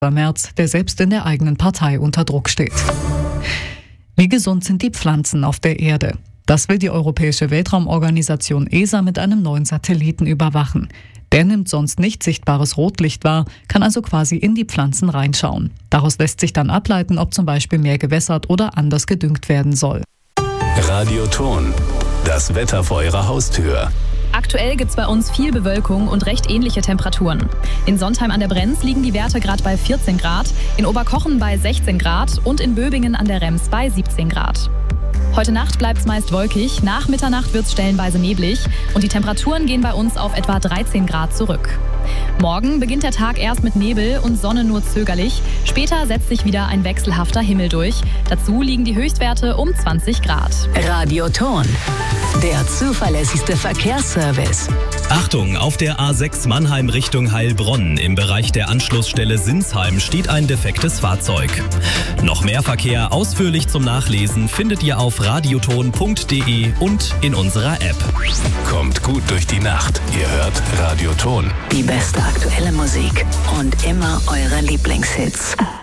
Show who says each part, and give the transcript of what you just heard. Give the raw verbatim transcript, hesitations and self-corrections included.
Speaker 1: Merz, der selbst in der eigenen Partei unter Druck steht. Wie gesund sind die Pflanzen auf der Erde? Das will die Europäische Weltraumorganisation E S A mit einem neuen Satelliten überwachen. Der nimmt sonst nicht sichtbares Rotlicht wahr, kann also quasi in die Pflanzen reinschauen. Daraus lässt sich dann ableiten, ob zum Beispiel mehr gewässert oder anders gedüngt werden soll.
Speaker 2: Radioton, das Wetter vor Ihrer Haustür.
Speaker 3: Aktuell gibt es bei uns viel Bewölkung und recht ähnliche Temperaturen. In Sontheim an der Brenz liegen die Werte gerade bei vierzehn Grad, in Oberkochen bei sechzehn Grad und in Böbingen an der Rems bei siebzehn Grad. Heute Nacht bleibt es meist wolkig, nach Mitternacht wird es stellenweise neblig und die Temperaturen gehen bei uns auf etwa dreizehn Grad zurück. Morgen beginnt der Tag erst mit Nebel und Sonne nur zögerlich. Später setzt sich wieder ein wechselhafter Himmel durch. Dazu liegen die Höchstwerte um zwanzig Grad.
Speaker 4: Radioton, der zuverlässigste Verkehrsservice.
Speaker 5: Achtung, auf der A sechs Mannheim Richtung Heilbronn im Bereich der Anschlussstelle Sinsheim steht ein defektes Fahrzeug. Noch mehr Verkehr ausführlich zum Nachlesen findet ihr auf radioton punkt de und in unserer App.
Speaker 2: Kommt gut durch die Nacht. Ihr hört Radioton.
Speaker 4: Die beste aktuelle Musik und immer eure Lieblingshits.